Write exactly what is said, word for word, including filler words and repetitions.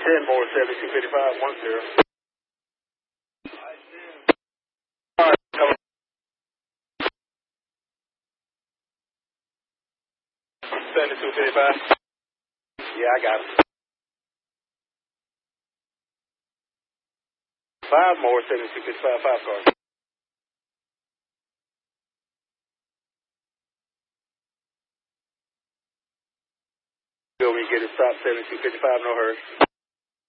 ten more, seventy-two fifty-five, one zero. All right, come on. seventy-two fifty-five. Yeah, I got it. Five more, seventy-two fifty-five, five cars. Go when you get it stopped, seventy-two fifty-five, no hurry.